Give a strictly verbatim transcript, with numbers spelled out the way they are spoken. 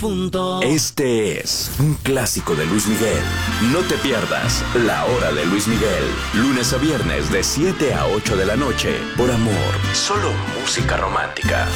punto. Este es un clásico de Luis Miguel. No te pierdas La Hora de Luis Miguel. Lunes a viernes de siete a ocho de la noche. Por amor, solo música romántica.